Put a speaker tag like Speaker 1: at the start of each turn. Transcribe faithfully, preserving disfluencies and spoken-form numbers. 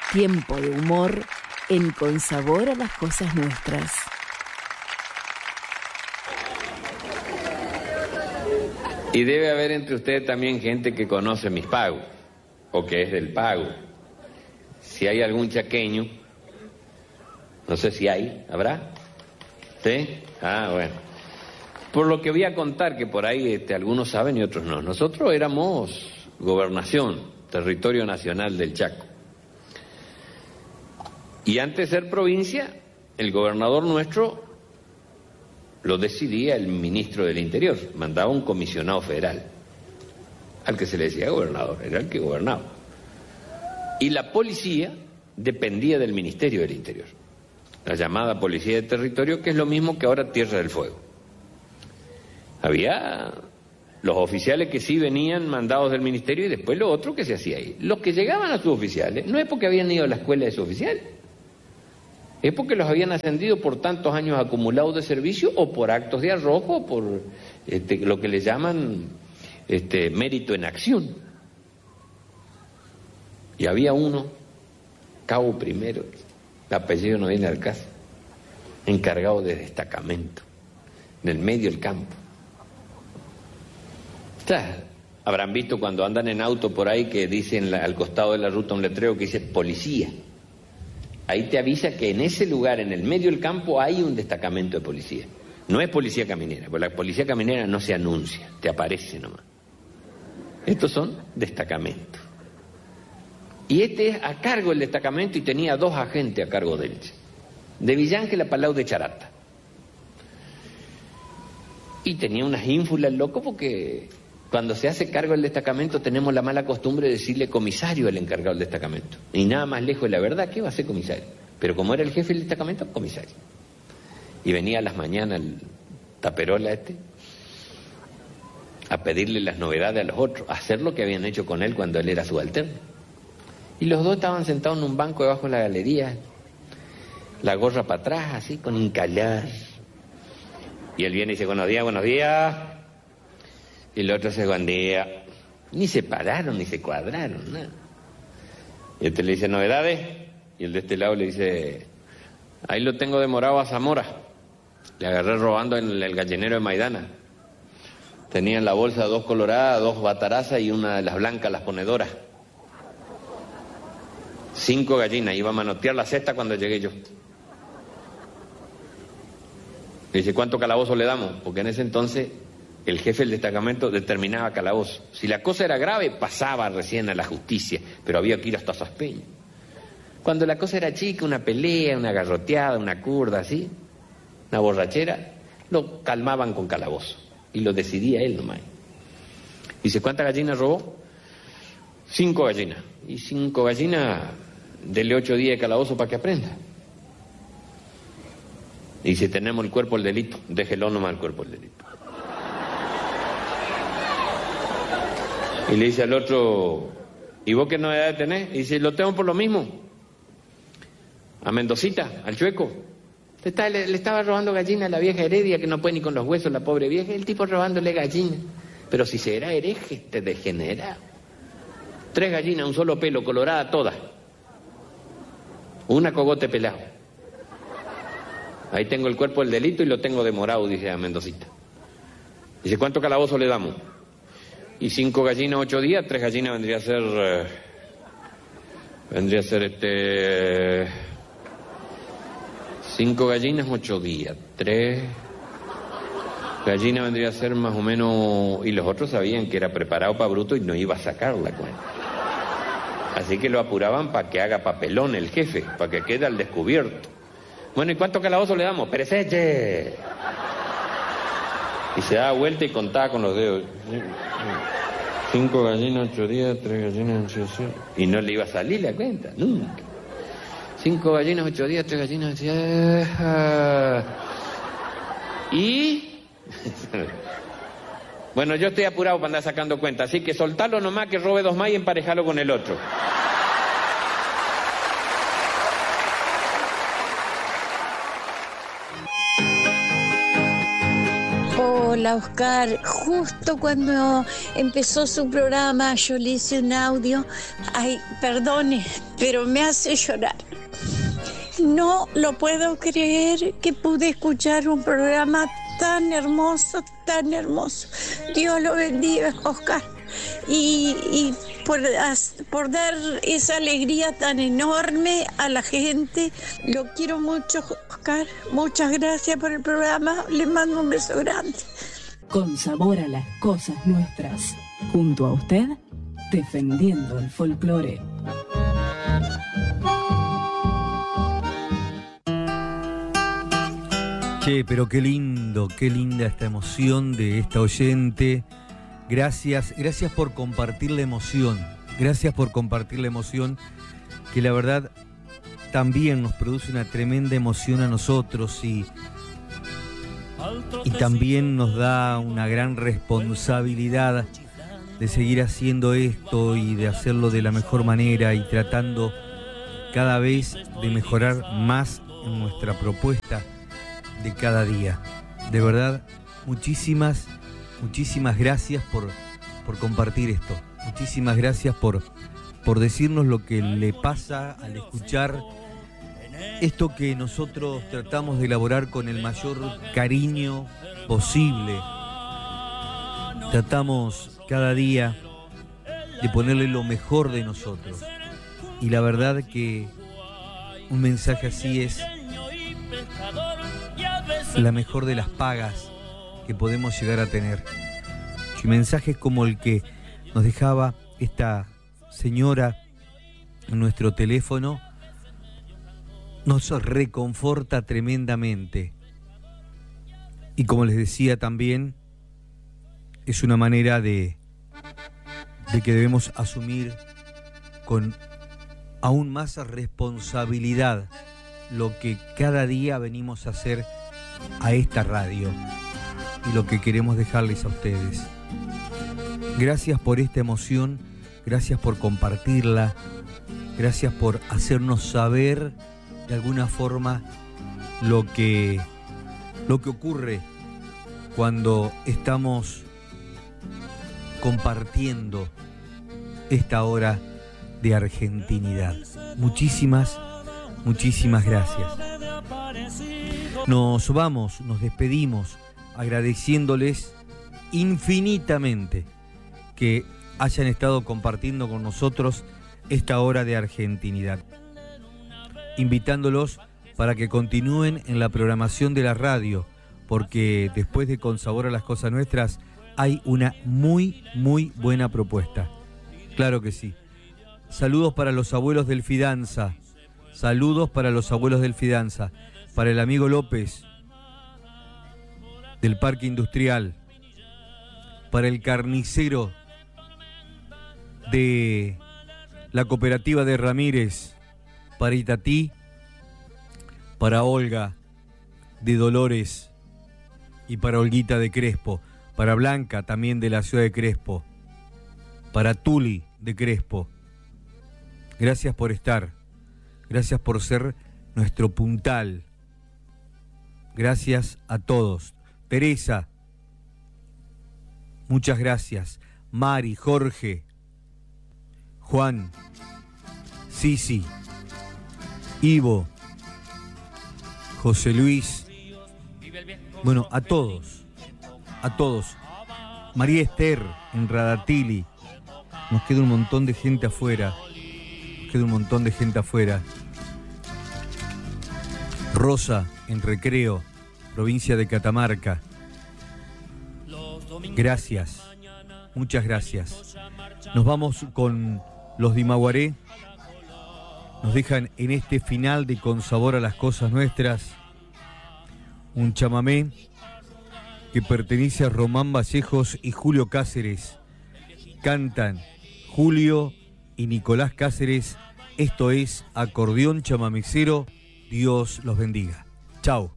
Speaker 1: Tiempo de humor en Con Sabor a las Cosas Nuestras.
Speaker 2: Y debe haber entre ustedes también gente que conoce mis pagos, o que es del pago. Si hay algún chaqueño, no sé si hay, ¿habrá? ¿Sí? Ah, bueno. Por lo que voy a contar, que por ahí este, algunos saben y otros no. Nosotros éramos gobernación, territorio nacional del Chaco. Y antes de ser provincia, el gobernador nuestro lo decidía el ministro del Interior, mandaba un comisionado federal, al que se le decía gobernador, era el que gobernaba. Y la policía dependía del Ministerio del Interior, la llamada Policía de Territorio, que es lo mismo que ahora Tierra del Fuego. Había los oficiales que sí venían mandados del ministerio y después lo otro que se hacía ahí. Los que llegaban a sus oficiales no es porque habían ido a la escuela de suboficiales, es porque los habían ascendido por tantos años acumulados de servicio o por actos de arrojo o por este, lo que le llaman este, mérito en acción. Y había uno, cabo primero, el apellido no viene al caso, encargado de destacamento, en el medio del campo. O sea, habrán visto cuando andan en auto por ahí que dicen la, al costado de la ruta un letrero que dice policía. Ahí te avisa que en ese lugar, en el medio del campo, hay un destacamento de policía. No es policía caminera, porque la policía caminera no se anuncia, te aparece nomás. Estos son destacamentos. Y este es a cargo del destacamento y tenía dos agentes a cargo de él. De Villángel a Palau de Charata. Y tenía unas ínfulas loco porque cuando se hace cargo del destacamento tenemos la mala costumbre de decirle comisario al encargado del destacamento. Y nada más lejos de la verdad, ¿qué va a ser comisario? Pero como era el jefe del destacamento, comisario. Y venía a las mañanas el taperola este a pedirle las novedades a los otros, a hacer lo que habían hecho con él cuando él era subalterno. Y los dos estaban sentados en un banco debajo de la galería, la gorra para atrás, así, con incalar. Y él viene y dice, buenos días, buenos días. Y el otro dice, buen día. Ni se pararon, ni se cuadraron, nada. Y este le dice, ¿novedades? Y el de este lado le dice, ahí lo tengo demorado a Zamora. Le agarré robando en el gallinero de Maidana. Tenía en la bolsa dos coloradas, dos batarazas y una de las blancas, las ponedoras. Cinco gallinas, iba a manotear la cesta cuando llegué yo. Le dice, ¿cuánto calabozo le damos? Porque en ese entonces el jefe del destacamento determinaba calabozo. Si la cosa era grave, pasaba recién a la justicia, pero había que ir hasta Saspeña. Cuando la cosa era chica, una pelea, una garroteada, una curda, así, una borrachera, lo calmaban con calabozo. Y lo decidía él nomás. Dice, ¿cuántas gallinas robó? Cinco gallinas. Y cinco gallinas, dele ocho días de calabozo para que aprenda. Y si tenemos el cuerpo del delito, déjelo nomás el cuerpo del delito. Y le dice al otro, ¿y vos qué novedad tenés? Y dice, lo tengo por lo mismo. A Mendocita, al Chueco. Está, le, le estaba robando gallina a la vieja Heredia, que no puede ni con los huesos, la pobre vieja. El tipo robándole gallina. Pero si será hereje, te degenera. Tres gallinas, un solo pelo, colorada toda. Una cogote pelado. Ahí tengo el cuerpo del delito y lo tengo demorado, dice a Mendocita. Dice, ¿cuánto calabozo le damos? Y cinco gallinas, ocho días, tres gallinas vendría a ser... Eh, vendría a ser este... Eh, cinco gallinas, ocho días. Tres gallinas vendría a ser más o menos... Y los otros sabían que era preparado para bruto y no iba a sacar la cuenta. Así que lo apuraban para que haga papelón el jefe, para que quede al descubierto. Bueno, ¿y cuánto calabozo le damos? ¡Pereseche! Y se daba vuelta y contaba con los dedos. Cinco gallinas, ocho días, tres gallinas, ocho días. Y no le iba a salir la cuenta, nunca. Cinco gallinas, ocho días, tres gallinas, ocho días. Y... Bueno, yo estoy apurado para andar sacando cuenta, así que soltarlo nomás que robe dos más y emparejalo con el otro.
Speaker 3: Hola Oscar, justo cuando empezó su programa yo le hice un audio. Ay, perdone, pero me hace llorar. No lo puedo creer que pude escuchar un programa tan hermoso, tan hermoso. Dios lo bendiga, Oscar. Y, y por, por dar esa alegría tan enorme a la gente. Lo quiero mucho, Oscar. Muchas gracias por el programa. Le mando un beso grande.
Speaker 1: Con sabor a las cosas nuestras. Junto a usted, defendiendo el folclore.
Speaker 4: Che, pero qué lindo, qué linda esta emoción de esta oyente. Gracias, gracias por compartir la emoción. Gracias por compartir la emoción que la verdad también nos produce una tremenda emoción a nosotros y, y también nos da una gran responsabilidad de seguir haciendo esto y de hacerlo de la mejor manera y tratando cada vez de mejorar más en nuestra propuesta de cada día. De verdad, muchísimas, muchísimas gracias por, por compartir esto. Muchísimas gracias por, por decirnos lo que le pasa al escuchar esto que nosotros tratamos de elaborar con el mayor cariño posible. Tratamos cada día de ponerle lo mejor de nosotros. Y la verdad que un mensaje así es la mejor de las pagas que podemos llegar a tener. Y mensajes como el que nos dejaba esta señora en nuestro teléfono nos reconforta tremendamente. Y como les decía también, es una manera de, de que debemos asumir con aún más responsabilidad lo que cada día venimos a hacer a esta radio y lo que queremos dejarles a ustedes. Gracias por esta emoción, gracias por compartirla, gracias por hacernos saber de alguna forma lo que, lo que ocurre cuando estamos compartiendo esta hora de argentinidad. Muchísimas, muchísimas gracias. Nos vamos, nos despedimos agradeciéndoles infinitamente que hayan estado compartiendo con nosotros esta hora de argentinidad. Invitándolos para que continúen en la programación de la radio, porque después de Con Sabor a las Cosas Nuestras hay una muy, muy buena propuesta. Claro que sí. Saludos para los abuelos del Fidanza. Saludos para los abuelos del Fidanza. Para el amigo López del Parque Industrial. Para el carnicero de la cooperativa de Ramírez. Para Itatí. Para Olga de Dolores. Y para Olguita de Crespo. Para Blanca también de la ciudad de Crespo. Para Tuli de Crespo. Gracias por estar. Gracias por ser nuestro puntal. Gracias a todos. Teresa, muchas gracias. Mari, Jorge, Juan, Sisi, Ivo, José Luis. Bueno, a todos. A todos. María Esther en Radatili. Nos queda un montón de gente afuera. Nos queda un montón de gente afuera. Rosa en Recreo, provincia de Catamarca. Gracias. Muchas gracias. Nos vamos con los Dimaguaré. Nos dejan en este final de Con Sabor a las Cosas Nuestras un chamamé que pertenece a Román Vallejos y Julio Cáceres. Cantan Julio y Nicolás Cáceres. Esto es Acordeón Chamamecero. Dios los bendiga. Chao.